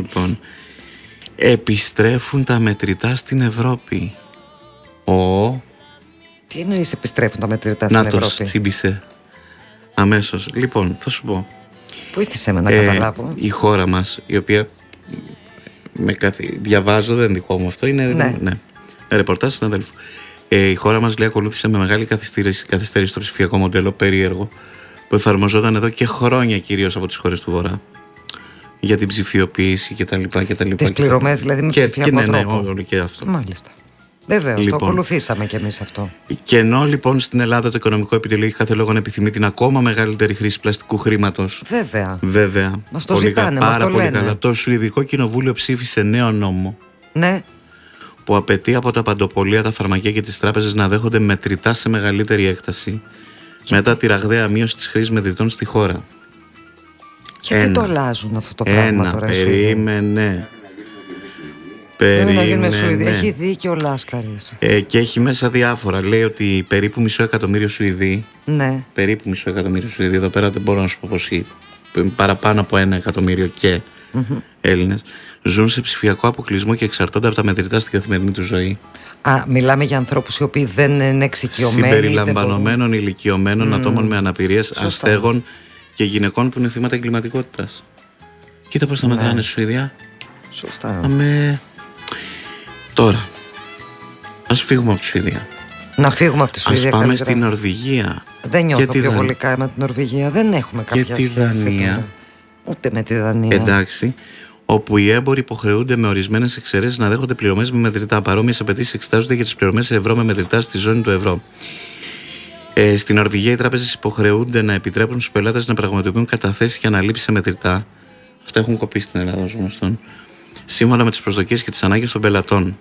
Λοιπόν, επιστρέφουν τα μετρητά στην Ευρώπη. Τι εννοείς επιστρέφουν τα μετρητά στην Ευρώπη? Νάτος, τσίμπησε αμέσως. Λοιπόν, θα σου πω. Βοήθησέ με να καταλάβω. Η χώρα μας, η οποία διαβάζω, δεν δικό μου αυτό, είναι ναι. Ρεπορτάζ συναδέλφου. Η χώρα μας, λέει, ακολούθησε με μεγάλη καθυστέρηση το ψηφιακό μοντέλο περίεργο που εφαρμοζόταν εδώ και χρόνια, κυρίως από τις χώρες του Βορρά, για την ψηφιοποίηση κτλ. Τις πληρωμές δηλαδή με ψηφιακό τρόπο. Ναι, όλο και αυτό. Μάλιστα. Βεβαίως, λοιπόν, το ακολουθήσαμε κι εμείς αυτό. Και ενώ λοιπόν στην Ελλάδα το οικονομικό επιτελείο έχει κάθε λόγο να επιθυμεί την ακόμα μεγαλύτερη χρήση πλαστικού χρήματος. Βέβαια. Μας το ζητάνε, μας το λένε. Καλά. Το Σουηδικό Κοινοβούλιο ψήφισε νέο νόμο. Ναι. Που απαιτεί από τα παντοπολία, τα φαρμακεία και τις τράπεζες να δέχονται μετρητά σε μεγαλύτερη έκταση. Μετά τη ραγδαία μείωση της χρήσης μετρητών στη χώρα. Γιατί το αλλάζουν αυτό το πράγμα τώρα? Περίμενε. Έχει δίκιο ο Λάσκαρης. Και έχει μέσα διάφορα. Λέει ότι περίπου 500 εκατομμύριο Σουηδοί. Ναι. Περίπου 500 εκατομμύριο Σουηδοί. Εδώ πέρα δεν μπορώ να σου πω πόσοι. Παραπάνω από 1 εκατομμύριο και Έλληνες ζουν σε ψηφιακό αποκλεισμό και εξαρτώνται από τα μετρητά στη καθημερινή του ζωή. Μιλάμε για ανθρώπους οι οποίοι δεν είναι εξοικειωμένοι. Συμπεριλαμβανομένων ηλικιωμένων, ατόμων με αναπηρίες, αστέγων και γυναικών που είναι θύματα εγκληματικότητας. Κοίτα πώς τα μετράνε στη Σουηδία. Σωστά. Τώρα, ας φύγουμε από τη Σουηδία. Να φύγουμε από τη Σουηδία. Ας πάμε στην Νορβηγία. Δεν νιώθω πιο βολικά με την Νορβηγία. Δεν έχουμε κάποια σχέση. Και τη Δανία. Ούτε με τη Δανία. Εντάξει. Όπου οι έμποροι υποχρεούνται με ορισμένες εξαιρέσεις να δέχονται πληρωμές με μετρητά. Παρόμοιες απαιτήσεις εξετάζονται για τις πληρωμές σε ευρώ με μετρητά στη ζώνη του ευρώ. Στην Νορβηγία οι τράπεζες υποχρεούνται να επιτρέπουν στους πελάτες να πραγματοποιούν καταθέσεις και αναλήψεις σε μετρητά. Αυτά έχουν κοπεί στην Ελλάδα ως γνωστόν. Σύμφωνα με τις προσδοκίες και τις ανάγκες των πελατών.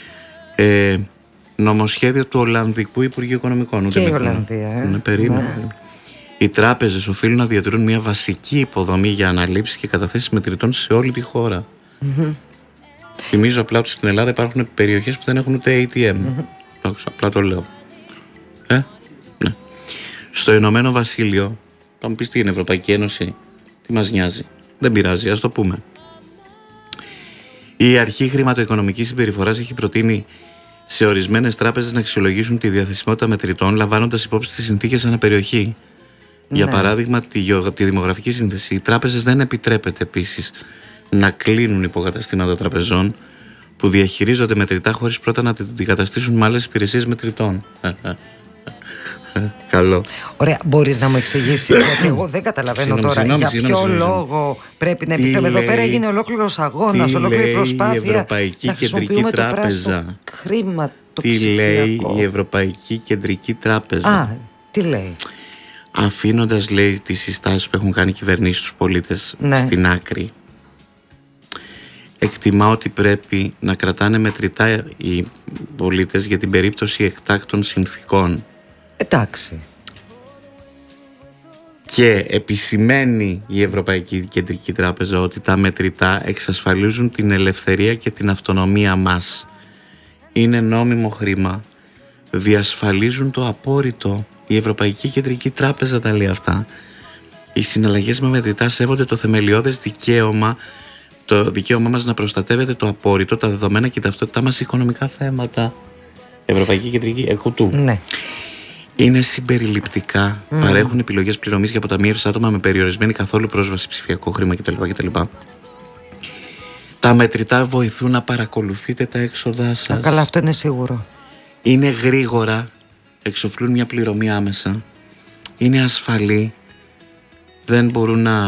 Νομοσχέδιο του Ολλανδικού Υπουργείου Οικονομικών. Και η Ολλανδία. Περίμενε. Οι τράπεζες οφείλουν να διατηρούν μια βασική υποδομή για αναλήψεις και καταθέσεις μετρητών σε όλη τη χώρα. Θυμίζω απλά ότι στην Ελλάδα υπάρχουν περιοχές που δεν έχουν ούτε ATM. Απλά το λέω. Ναι. Στο Ηνωμένο Βασίλειο, θα μου πεις τι είναι Ευρωπαϊκή Ένωση, τι μας νοιάζει. Δεν πειράζει, ας το πούμε. Η Αρχή Χρηματοοικονομικής Συμπεριφοράς έχει προτείνει σε ορισμένες τράπεζες να αξιολογήσουν τη διαθεσιμότητα μετρητών λαμβάνοντας υπόψη τις συνθήκες αναπεριοχή. Για παράδειγμα, τη δημογραφική σύνθεση. Οι τράπεζες δεν επιτρέπεται επίσης να κλείνουν υποκαταστήματα τραπεζών που διαχειρίζονται μετρητά χωρίς πρώτα να την αντικαταστήσουν με άλλες υπηρεσίες μετρητών. Καλό. Ωραία, μπορείς να μου εξηγήσεις? Γιατί εγώ δεν καταλαβαίνω τώρα για ποιο λόγο πρέπει να επιστρέφουμε. Εδώ πέρα έγινε ολόκληρος αγώνας, ολόκληρη προσπάθεια. Η Ευρωπαϊκή Κεντρική Τράπεζα. Χρήμα, το τι λέει η Ευρωπαϊκή Κεντρική Τράπεζα? Τι λέει? Αφήνοντας, λέει, τις συστάσεις που έχουν κάνει οι κυβερνήσεις στους πολίτες στην άκρη, εκτιμά ότι πρέπει να κρατάνε μετρητά οι πολίτες για την περίπτωση εκτάκτων συνθήκων. Εντάξει. Και επισημαίνει η Ευρωπαϊκή Κεντρική Τράπεζα ότι τα μετρητά εξασφαλίζουν την ελευθερία και την αυτονομία μας. Είναι νόμιμο χρήμα. Διασφαλίζουν το απόρριτο. Η Ευρωπαϊκή Κεντρική Τράπεζα τα λέει αυτά. Οι συναλλαγές με μετρητά σέβονται το θεμελιώδες δικαίωμα, το δικαίωμά μας να προστατεύεται το απόρριτο, τα δεδομένα και η ταυτότητά μας σε οικονομικά θέματα. Ευρωπαϊκή Κεντρική Εκοτού. Ναι. Είναι συμπεριληπτικά, παρέχουν επιλογές πληρωμής για αποταμιεύσεις άτομα με περιορισμένη καθόλου πρόσβαση ψηφιακό χρήμα κτλ. Τα μετρητά βοηθούν να παρακολουθείτε τα έξοδά σας. Καλά, αυτό είναι σίγουρο. Είναι γρήγορα, εξοφλούν μια πληρωμή άμεσα. Είναι ασφαλή, δεν μπορούν να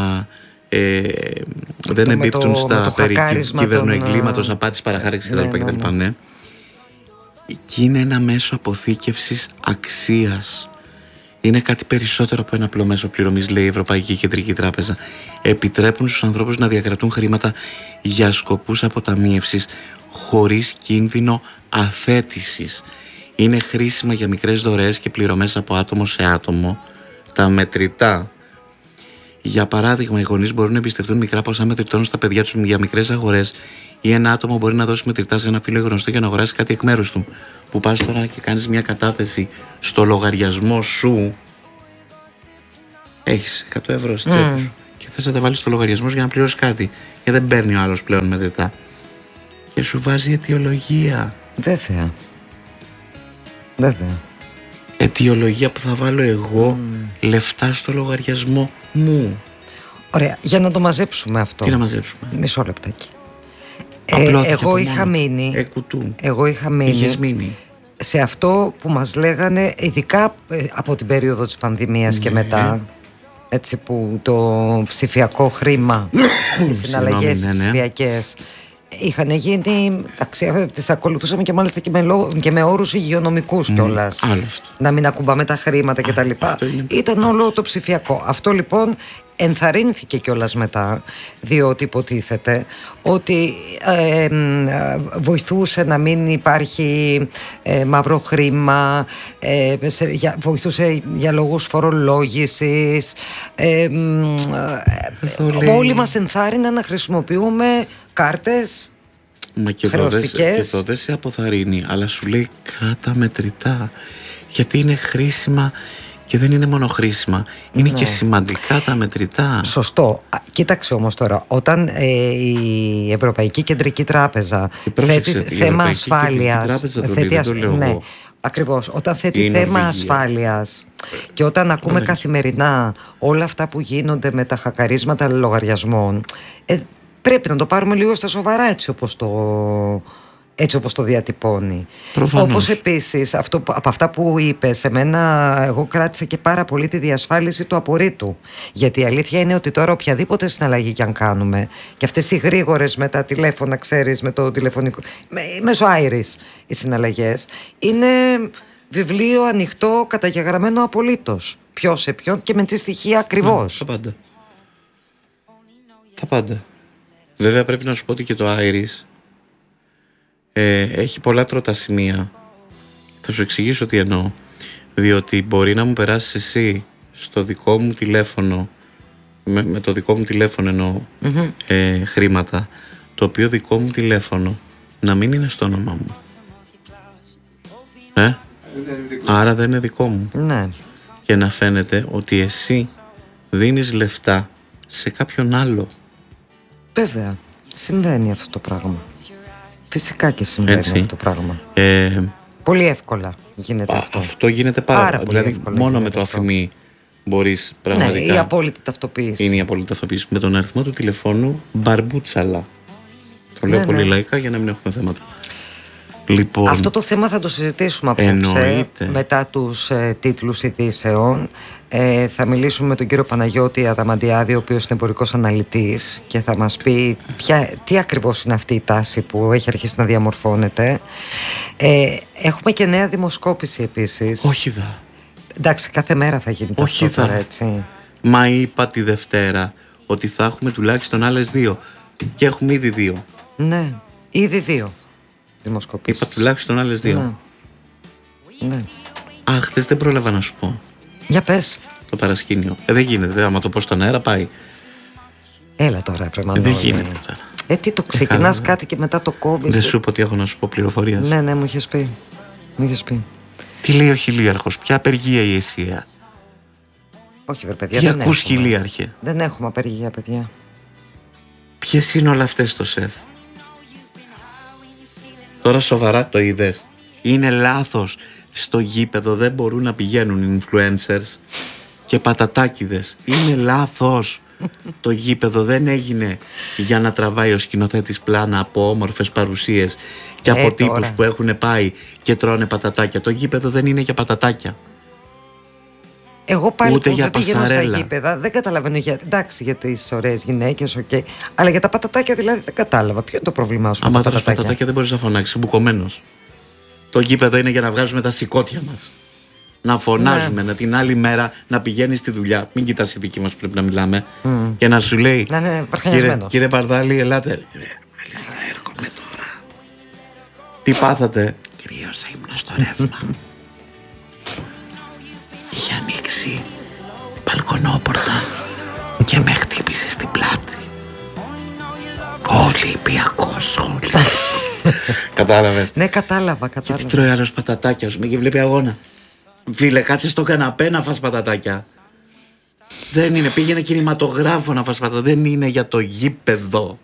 δεν εμπίπτουν στα περί κυβερνοεγκλήματος, απάτης, παραχάραξης κτλ. Ναι. Και είναι ένα μέσο αποθήκευσης αξίας. Είναι κάτι περισσότερο από ένα απλό μέσο πληρωμής, λέει η Ευρωπαϊκή Κεντρική Τράπεζα. Επιτρέπουν στους ανθρώπους να διακρατούν χρήματα για σκοπούς αποταμίευσης χωρίς κίνδυνο αθέτησης. Είναι χρήσιμα για μικρές δωρεές και πληρωμές από άτομο σε άτομο. Τα μετρητά. Για παράδειγμα, οι γονείς μπορούν να εμπιστευτούν μικρά ποσά μετρητών στα παιδιά τους για μικρές αγορές, ή ένα άτομο μπορεί να δώσει μετρητά σε ένα φίλο γνωστό για να αγοράσει κάτι εκ μέρους του. Που πας τώρα και κάνεις μια κατάθεση στο λογαριασμό σου, έχεις 100 ευρώ στη τσέπη σου και θες να τα βάλεις στο λογαριασμό για να πληρώσεις κάτι. Και δεν παίρνει ο άλλος πλέον μετρητά. Και σου βάζει αιτιολογία. Βέβαια. Αιτιολογία που θα βάλω εγώ λεφτά στο λογαριασμό μου. Ωραία, για να το μαζέψουμε αυτό. Τι να μαζέψουμε? Μισό λεπτάκι. Εγώ είχα μείνει. Εγώ είχα μείνει σε αυτό που μας λέγανε, ειδικά από την περίοδο της πανδημίας και μετά, έτσι, που το ψηφιακό χρήμα, οι συναλλαγές ψηφιακές είχαν γίνει, τις ακολουθούσαμε και μάλιστα και με όρους υγειονομικούς κιόλας. Να μην ακουμπάμε τα χρήματα κτλ. Ήταν όλο το ψηφιακό. Αυτό λοιπόν ενθαρρύνθηκε κιόλας μετά, διότι υποτίθεται ότι βοηθούσε να μην υπάρχει μαύρο χρήμα, βοηθούσε για λόγους φορολόγησης. Όλοι μας ενθάρρυναν να χρησιμοποιούμε κάρτες. Μα και εδώ δεν σε αποθαρρύνει, αλλά σου λέει κράτα μετρητά, γιατί είναι χρήσιμα. Και δεν είναι μόνο χρήσιμα, είναι και σημαντικά τα μετρητά. Σωστό. Κοίταξε όμως τώρα, όταν η Ευρωπαϊκή Κεντρική Τράπεζα θέτει θέμα ασφάλειας, ναι, ακριβώς, όταν θέτει θέμα ασφάλειας και όταν ακούμε καθημερινά όλα αυτά που γίνονται με τα χακαρίσματα λογαριασμών, πρέπει να το πάρουμε λίγο στα σοβαρά, έτσι όπως το διατυπώνει. Προφανώς. Όπως επίσης από αυτά που είπες, εγώ κράτησα και πάρα πολύ τη διασφάλιση του απορρίτου. Γιατί η αλήθεια είναι ότι τώρα οποιαδήποτε συναλλαγή κι αν κάνουμε, και αυτές οι γρήγορες με τα τηλέφωνα, ξέρεις, με το τηλεφωνικό, μέσω Iris οι συναλλαγές, είναι βιβλίο ανοιχτό, καταγεγραμμένο απολύτως. Ποιος σε ποιον και με τι στοιχεία ακριβώς. Τα πάντα. Βέβαια πρέπει να σου πω ότι και το Iris έχει πολλά τρώτα σημεία. Θα σου εξηγήσω τι εννοώ. Διότι μπορεί να μου περάσεις εσύ στο δικό μου τηλέφωνο, με το δικό μου τηλέφωνο εννοώ, χρήματα, το οποίο δικό μου τηλέφωνο να μην είναι στο όνομά μου. Άρα δεν είναι δικό μου. Ναι. Και να φαίνεται ότι εσύ δίνεις λεφτά σε κάποιον άλλο. Βέβαια, συμβαίνει αυτό το πράγμα. Φυσικά και συμβαίνει αυτό το πράγμα. Πολύ εύκολα γίνεται αυτό. Αυτό γίνεται πάρα πολύ. Δηλαδή, μόνο με το αφημί μπορείς πραγματικά. Ναι, η απόλυτη ταυτοποίηση. Είναι η απόλυτη ταυτοποίηση. Με τον αριθμό του τηλεφώνου Μπαρμπούτσαλα. Το λέω πολύ λαϊκά για να μην έχουμε θέματα. Λοιπόν, αυτό το θέμα θα το συζητήσουμε απόψε μετά τους τίτλους ειδήσεων. Θα μιλήσουμε με τον κύριο Παναγιώτη Αδαμαντιάδη, ο οποίος είναι εμπορικός αναλυτής, και θα μας πει τι ακριβώς είναι αυτή η τάση που έχει αρχίσει να διαμορφώνεται. Έχουμε και νέα δημοσκόπηση επίσης. Όχι δα. Εντάξει, κάθε μέρα θα γίνει αυτό τώρα, έτσι. Μα είπα τη Δευτέρα ότι θα έχουμε τουλάχιστον άλλες 2. Και έχουμε ήδη 2. Ναι, ήδη 2 δημοσκοπήσεις. Είπα τουλάχιστον άλλες 2. Ναι. Χθες δεν πρόλαβα να σου πω. Για πες. Το παρασκήνιο. Δεν γίνεται. Άμα το πω στον αέρα πάει. Έλα τώρα, Μανώλη. Δεν γίνεται τώρα. Τι το ξεκινάς κάτι και μετά το κόβεις. Δεν σου είπα ότι έχω να σου πω πληροφορίες. Ναι, μου είχες πει. Τι λέει ο χιλίαρχος, ποια απεργία η ΕΣΥΑ? Όχι, βρε παιδιά. Τι ακούς, χιλίαρχε? Δεν έχουμε απεργία, παιδιά. Ποιες είναι όλα αυτές στο ΣΕΦ? Τώρα σοβαρά το είδες? Είναι λάθος. Στο γήπεδο δεν μπορούν να πηγαίνουν influencers και πατατάκιδες. Είναι λάθος. Το γήπεδο δεν έγινε για να τραβάει ο σκηνοθέτης πλάνα από όμορφες παρουσίες και από τύπους που έχουν πάει και τρώνε πατατάκια. Το γήπεδο δεν είναι για πατατάκια. Εγώ πάλι ούτε που δεν πηγαίνω στα γήπεδα, δεν καταλαβαίνω εντάξει, για τις ωραίες γυναίκες, αλλά για τα πατατάκια δηλαδή δεν κατάλαβα. Ποιο είναι το πρόβλημά σου? Άμα τρως πατατάκια δεν μπορείς να φωνάξεις, μπουκωμένος. Το γήπεδο είναι για να βγάζουμε τα σηκώτια μας. Να φωνάζουμε, να την άλλη μέρα να πηγαίνει στη δουλειά. Μην κοιτάς η δική μας που πρέπει να μιλάμε. Και να σου λέει, να είναι βαρχανιασμένος. Κύριε Παρδάλη, ελάτε. Μάλιστα, έρχομαι τώρα. Τι πάθατε? Κυρίως ήμουν στο ρεύμα. Είχε ανοίξει μπαλκονόπορτα και με χτύπησε στην πλάτη. Ολυμπιακός, Κατάλαβες? Ναι, κατάλαβα. Γιατί τρώει άλλος πατατάκια, σου και βλέπει αγώνα. Φίλε, κάτσε στο καναπέ να φας πατατάκια. Δεν είναι. Πήγαινε κινηματογράφο να φας πατάτα. Δεν είναι για το γήπεδο.